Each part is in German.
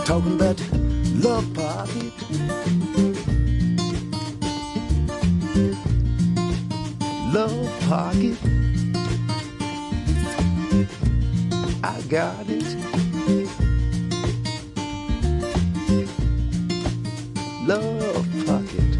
talking about love pocket. Love pocket. I got it. Love pocket.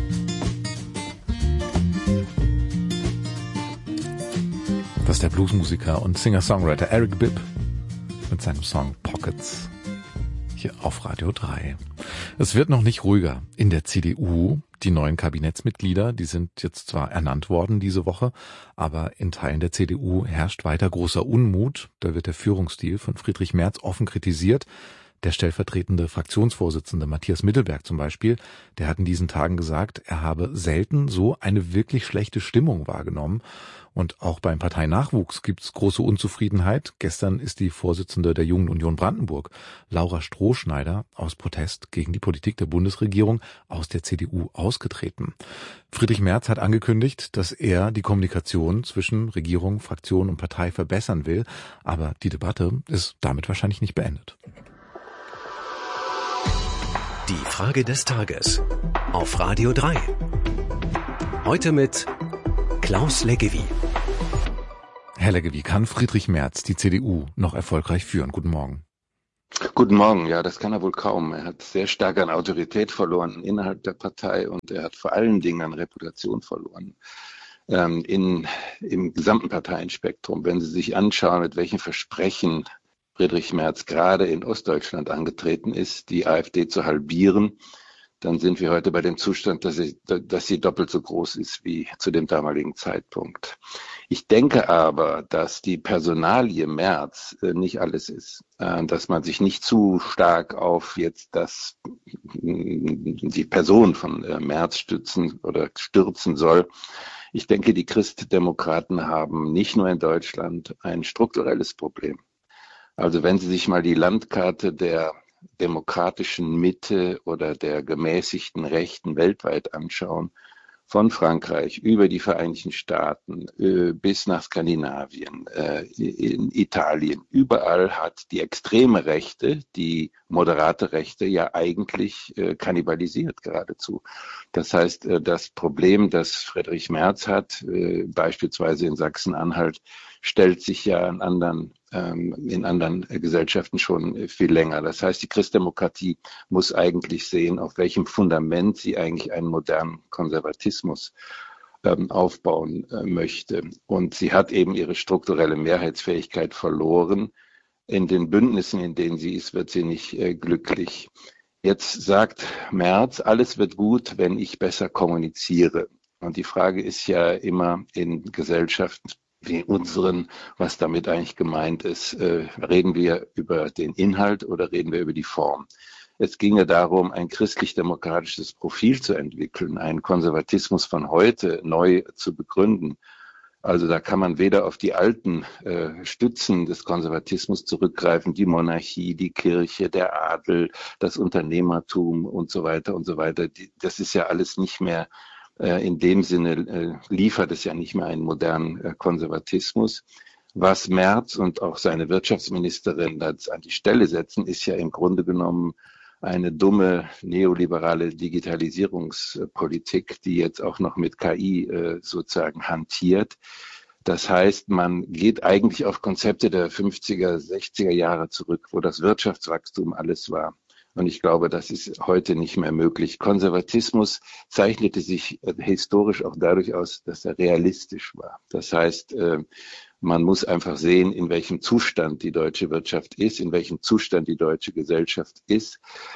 Das ist der Bluesmusiker und Singer-Songwriter Eric Bibb mit seinem Song Pockets hier auf Radio 3. Es wird noch nicht ruhiger in der CDU. Die neuen Kabinettsmitglieder, die sind jetzt zwar ernannt worden diese Woche, aber in Teilen der CDU herrscht weiter großer Unmut. Da wird der Führungsstil von Friedrich Merz offen kritisiert. Der stellvertretende Fraktionsvorsitzende Matthias Mittelberg zum Beispiel, der hat in diesen Tagen gesagt, er habe selten so eine wirklich schlechte Stimmung wahrgenommen. Und auch beim Parteinachwuchs gibt's große Unzufriedenheit. Gestern ist die Vorsitzende der Jungen Union Brandenburg, Laura Strohschneider, aus Protest gegen die Politik der Bundesregierung aus der CDU ausgetreten. Friedrich Merz hat angekündigt, dass er die Kommunikation zwischen Regierung, Fraktion und Partei verbessern will. Aber die Debatte ist damit wahrscheinlich nicht beendet. Die Frage des Tages auf Radio 3. Heute mit Klaus Leggevi. Herr Leggevi, kann Friedrich Merz die CDU noch erfolgreich führen? Guten Morgen. Guten Morgen. Ja, das kann er wohl kaum. Er hat sehr stark an Autorität verloren innerhalb der Partei und er hat vor allen Dingen an Reputation verloren im gesamten Parteienspektrum. Wenn Sie sich anschauen, mit welchen Versprechen Friedrich Merz gerade in Ostdeutschland angetreten ist, die AfD zu halbieren, dann sind wir heute bei dem Zustand, dass sie doppelt so groß ist wie zu dem damaligen Zeitpunkt. Ich denke aber, dass die Personalie Merz nicht alles ist, dass man sich nicht zu stark auf jetzt die Person von Merz stürzen soll. Ich denke, die Christdemokraten haben nicht nur in Deutschland ein strukturelles Problem. Also wenn Sie sich mal die Landkarte der demokratischen Mitte oder der gemäßigten Rechten weltweit anschauen, von Frankreich über die Vereinigten Staaten bis nach Skandinavien, in Italien, überall hat die extreme Rechte, die moderate Rechte ja eigentlich kannibalisiert geradezu. Das heißt, das Problem, das Friedrich Merz hat, beispielsweise in Sachsen-Anhalt, stellt sich ja in anderen Gesellschaften schon viel länger. Das heißt, die Christdemokratie muss eigentlich sehen, auf welchem Fundament sie eigentlich einen modernen Konservatismus aufbauen möchte. Und sie hat eben ihre strukturelle Mehrheitsfähigkeit verloren. In den Bündnissen, in denen sie ist, wird sie nicht glücklich. Jetzt sagt Merz, alles wird gut, wenn ich besser kommuniziere. Und die Frage ist ja immer in Gesellschaften wie unseren, was damit eigentlich gemeint ist. Reden wir über den Inhalt oder reden wir über die Form? Es ginge darum, ein christlich-demokratisches Profil zu entwickeln, einen Konservatismus von heute neu zu begründen. Also da kann man weder auf die alten Stützen des Konservatismus zurückgreifen, die Monarchie, die Kirche, der Adel, das Unternehmertum und so weiter und so weiter. Das ist ja alles nicht mehr in dem Sinne liefert es ja nicht mehr einen modernen Konservatismus. Was Merz und auch seine Wirtschaftsministerin an die Stelle setzen, ist ja im Grunde genommen eine dumme neoliberale Digitalisierungspolitik, die jetzt auch noch mit KI sozusagen hantiert. Das heißt, man geht eigentlich auf Konzepte der 50er, 60er Jahre zurück, wo das Wirtschaftswachstum alles war. Und ich glaube, das ist heute nicht mehr möglich. Konservatismus zeichnete sich historisch auch dadurch aus, dass er realistisch war. Das heißt, man muss einfach sehen, in welchem Zustand die deutsche Wirtschaft ist, in welchem Zustand die deutsche Gesellschaft ist.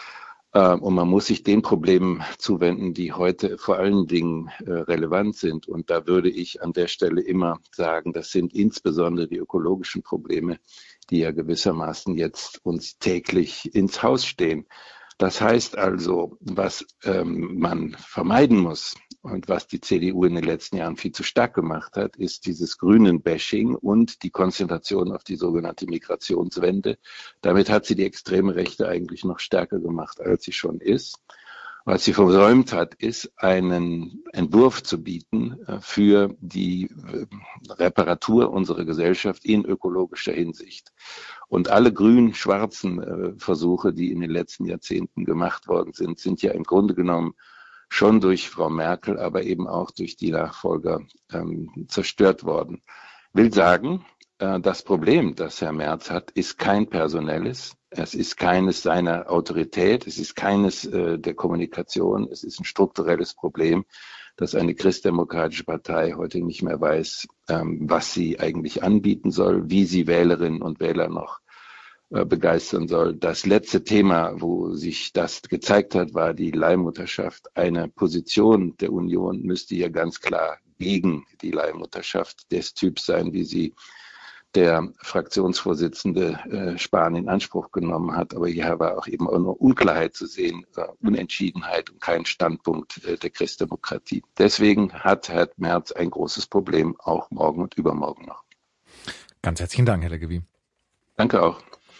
Und man muss sich den Problemen zuwenden, die heute vor allen Dingen relevant sind. Und da würde ich an der Stelle immer sagen, das sind insbesondere die ökologischen Probleme, die ja gewissermaßen jetzt uns täglich ins Haus stehen. Das heißt also, was man vermeiden muss und was die CDU in den letzten Jahren viel zu stark gemacht hat, ist dieses Grünen-Bashing und die Konzentration auf die sogenannte Migrationswende. Damit hat sie die extreme Rechte eigentlich noch stärker gemacht, als sie schon ist. Was sie versäumt hat, ist, einen Entwurf zu bieten für die Reparatur unserer Gesellschaft in ökologischer Hinsicht. Und alle grün-schwarzen Versuche, die in den letzten Jahrzehnten gemacht worden sind, sind ja im Grunde genommen schon durch Frau Merkel, aber eben auch durch die Nachfolger zerstört worden. Will sagen, das Problem, das Herr Merz hat, ist kein personelles. Es ist keines seiner Autorität, es ist keines der Kommunikation, es ist ein strukturelles Problem, dass eine christdemokratische Partei heute nicht mehr weiß, was sie eigentlich anbieten soll, wie sie Wählerinnen und Wähler noch begeistern soll. Das letzte Thema, wo sich das gezeigt hat, war die Leihmutterschaft. Eine Position der Union müsste ja ganz klar gegen die Leihmutterschaft des Typs sein, wie sie der Fraktionsvorsitzende Spahn in Anspruch genommen hat. Aber hier war auch eben auch nur Unklarheit zu sehen, Unentschiedenheit und kein Standpunkt der Christdemokratie. Deswegen hat Herr Merz ein großes Problem, auch morgen und übermorgen noch. Ganz herzlichen Dank, Herr Leggevi. Danke auch.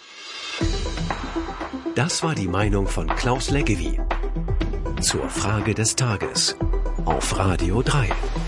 Das war die Meinung von Klaus Leggevi zur Frage des Tages auf Radio 3.